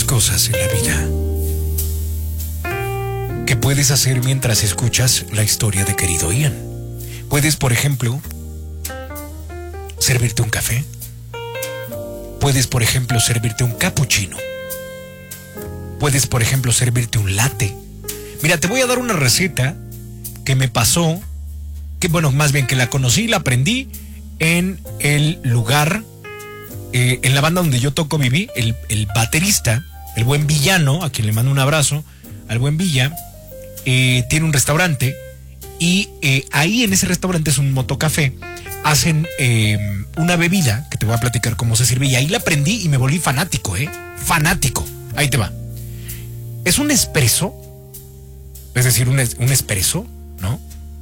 muchas cosas en la vida que puedes hacer mientras escuchas la historia de querido Ian. Puedes, por ejemplo, servirte un café. Puedes, por ejemplo, servirte un cappuccino. Puedes, por ejemplo, servirte un latte. Mira, te voy a dar una receta que me pasó, más bien que la conocí y la aprendí en el lugar, en la banda donde yo toco, viví, el baterista, el buen Villano, a quien le mando un abrazo, al buen Villa, tiene un restaurante y ahí en ese restaurante es un motocafé, hacen una bebida que te voy a platicar cómo se sirve y ahí la aprendí y me volví fanático, fanático. Ahí te va. Es un espresso, es decir, un espresso, ¿no?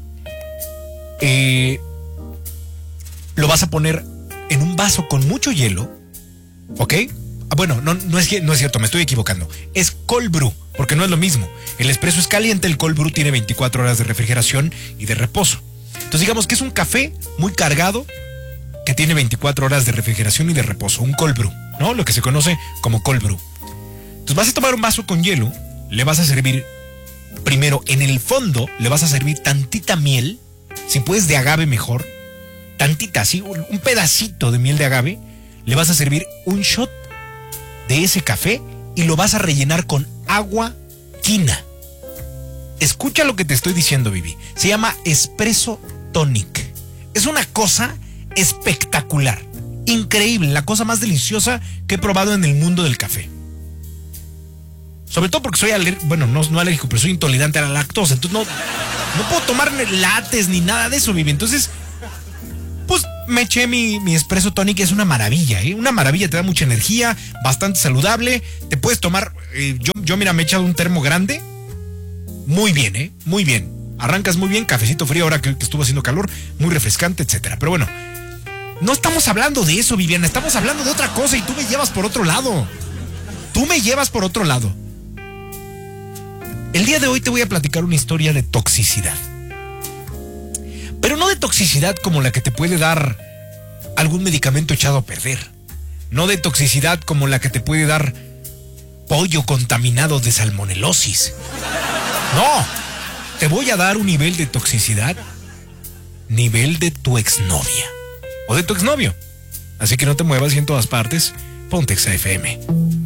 Lo vas a poner en un vaso con mucho hielo, ¿ok? Bueno, no es cierto, me estoy equivocando. Es cold brew, porque no es lo mismo. El espresso es caliente, el cold brew tiene 24 horas de refrigeración y de reposo. Entonces digamos que es un café muy cargado que tiene 24 horas de refrigeración y de reposo, un cold brew, ¿no? Lo que se conoce como cold brew. Entonces vas a tomar un vaso con hielo, le vas a servir, primero en el fondo, le vas a servir tantita miel, si puedes de agave mejor, tantita, así, un pedacito de miel de agave, le vas a servir un shot de ese café y lo vas a rellenar con agua quina. Escucha lo que te estoy diciendo, Vivi. Se llama espresso tonic. Es una cosa espectacular, increíble, la cosa más deliciosa que he probado en el mundo del café. Sobre todo porque soy alérgico, no alérgico, pero soy intolerante a la lactosa. Entonces no puedo tomar lates ni nada de eso, Vivi. Entonces, pues me eché mi espresso tonic, es una maravilla, una maravilla, te da mucha energía, bastante saludable. Te puedes tomar, yo mira, me he echado un termo grande. Muy bien, muy bien. Arrancas muy bien, cafecito frío ahora que estuvo haciendo calor, muy refrescante, etcétera. Pero bueno, no estamos hablando de eso, Viviana, estamos hablando de otra cosa y tú me llevas por otro lado. El día de hoy te voy a platicar una historia de toxicidad. Pero no de toxicidad como la que te puede dar algún medicamento echado a perder. No de toxicidad como la que te puede dar pollo contaminado de salmonelosis. No, te voy a dar un nivel de toxicidad, nivel de tu exnovia o de tu exnovio. Así que no te muevas y en todas partes, ponte Exa FM.